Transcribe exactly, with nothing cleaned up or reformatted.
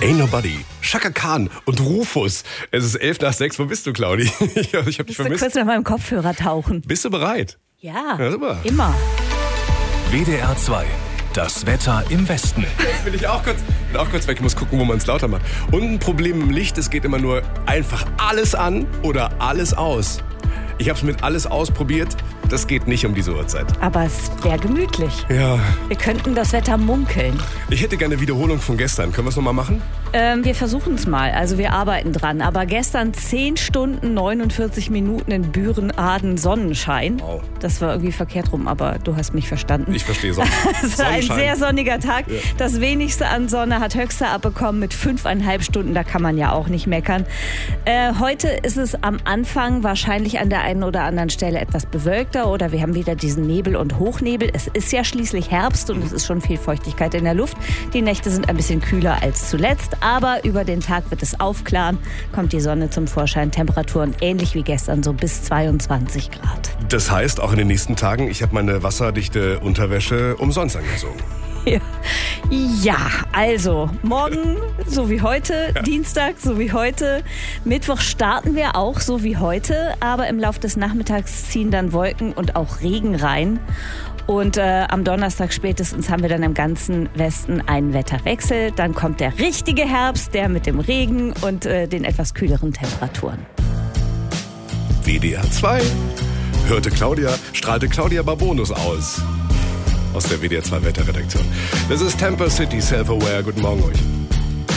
Ain't Nobody, Chaka Khan und Rufus. Es ist elf nach sechs. Wo bist du, Claudi? Ich hab dich Musst vermisst. du kurz nach meinem Kopfhörer tauchen. Bist du bereit? Ja, Ja, super. immer. W D R zwei. Das Wetter im Westen. Jetzt bin ich auch kurz, bin auch kurz weg. Ich muss gucken, wo man es lauter macht. Und ein Problem im Licht, es geht immer nur einfach alles an oder alles aus. Ich habe es mit alles ausprobiert. Das geht nicht um diese Uhrzeit. Aber es wäre gemütlich. Ja, Wir könnten das Wetter munkeln. ich hätte gerne eine Wiederholung von gestern. Können wir es nochmal machen? Ähm, wir versuchen es mal. Also wir arbeiten dran. Aber gestern zehn Stunden, neunundvierzig Minuten in Büren-Aden Sonnenschein. Wow. Das war irgendwie verkehrt rum, aber du hast mich verstanden. Ich verstehe Sonne. Es war ein sehr sonniger Tag. Ja. Das wenigste an Sonne hat Höchster abbekommen mit fünfeinhalb Stunden. Da kann man ja auch nicht meckern. Äh, heute ist es am Anfang wahrscheinlich an der einen oder anderen Stelle etwas bewölkter oder wir haben wieder diesen Nebel und Hochnebel. Es ist ja schließlich Herbst und es ist schon viel Feuchtigkeit in der Luft. Die Nächte sind ein bisschen kühler als zuletzt, aber über den Tag wird es aufklaren, kommt die Sonne zum Vorschein. Temperaturen ähnlich wie gestern, so bis zweiundzwanzig Grad. Das heißt, auch in den nächsten Tagen, ich habe meine wasserdichte Unterwäsche umsonst angezogen. Ja. Ja, also morgen so wie heute, Ja. Dienstag so wie heute, Mittwoch starten wir auch so wie heute, aber im Laufe des Nachmittags ziehen dann Wolken und auch Regen rein. Und äh, am Donnerstag spätestens haben wir dann im ganzen Westen einen Wetterwechsel. Dann kommt der richtige Herbst, der mit dem Regen und äh, den etwas kühleren Temperaturen. W D R zwei hörte Claudia, strahlte Claudia Barbonus aus. Aus der W D R zwei Wetterredaktion. Das ist Tampa City Self-Aware. Guten Morgen euch.